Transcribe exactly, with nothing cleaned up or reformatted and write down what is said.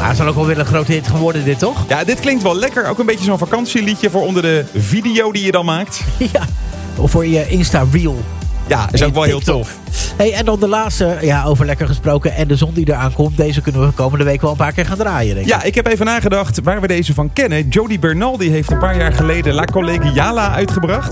Ah, het zal ook wel weer een grote hit geworden dit, toch? Ja, dit klinkt wel lekker. Ook een beetje zo'n vakantieliedje voor onder de video die je dan maakt. Ja, of voor je Insta-reel. Ja, is ook wel heel tof. Hey, en dan de laatste, ja, over lekker gesproken en de zon die eraan komt. Deze kunnen we komende week wel een paar keer gaan draaien, denk ik. Ja, ik heb even nagedacht waar we deze van kennen. Jody Bernal die heeft een paar jaar geleden La Collegiala uitgebracht.